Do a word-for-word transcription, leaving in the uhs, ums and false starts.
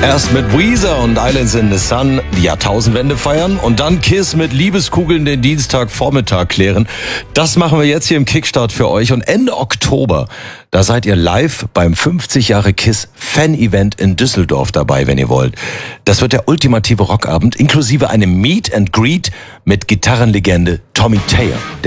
Erst mit Weezer und Islands in the Sun die Jahrtausendwende feiern und dann Kiss mit Liebeskugeln den Dienstagvormittag klären. Das machen wir jetzt hier im Kickstart für euch. Und Ende Oktober, da seid ihr live beim fünfzig Jahre Kiss Fan-Event in Düsseldorf dabei, wenn ihr wollt. Das wird der ultimative Rockabend inklusive einem Meet and Greet mit Gitarrenlegende Tommy Thayer.